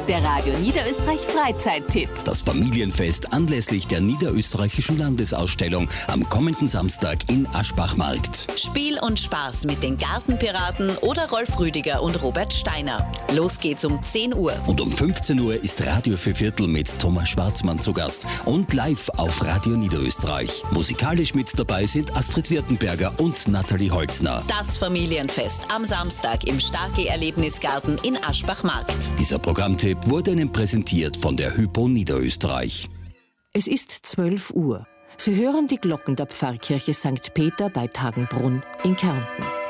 Der Radio Niederösterreich Freizeittipp. Das Familienfest anlässlich der Niederösterreichischen Landesausstellung am kommenden Samstag in Aschbachmarkt. Spiel und Spaß mit den Gartenpiraten oder Rolf Rüdiger und Robert Steiner. Los geht's um 10 Uhr. Und um 15 Uhr ist Radio für Viertel mit Thomas Schwarzmann zu Gast und live auf Radio Niederösterreich. Musikalisch mit dabei sind Astrid Wirtenberger und Nathalie Holzner. Das Familienfest am Samstag im Starkel-Erlebnisgarten in Aschbachmarkt. Dieser Programmtipp wurde Ihnen präsentiert von der Hypo Niederösterreich. Es ist 12 Uhr. Sie hören die Glocken der Pfarrkirche St. Peter bei Tagenbrunn in Kärnten.